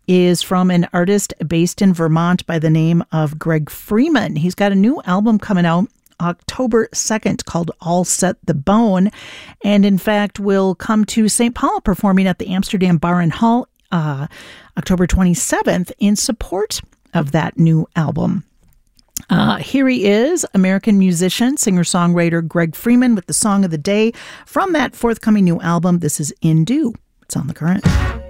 is from an artist based in Vermont by the name of Greg Freeman. He's got a new album coming out October 2nd called All Set the Bone, and in fact will come to St. Paul performing at the Amsterdam Bar and Hall October 27th in support of that new album. Here he is, American musician, singer-songwriter Greg Freeman with the song of the day from that forthcoming new album. This is In Due. It's on The Current.